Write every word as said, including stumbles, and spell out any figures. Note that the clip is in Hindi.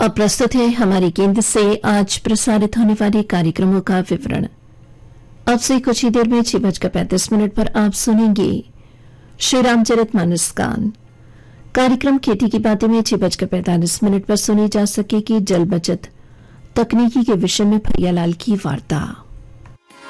अब प्रस्तुत है हमारे केंद्र से आज प्रसारित होने वाले कार्यक्रमों का विवरण। अब से कुछ ही देर में छह बजकर पैंतीस मिनट पर आप सुनेंगे श्री रामचरितमानस गान। कार्यक्रम खेती की बातें में छह बजकर पैंतालीस मिनट पर सुनी जा सकेगी जल बचत तकनीकी के विषय में भैयालाल की वार्ता।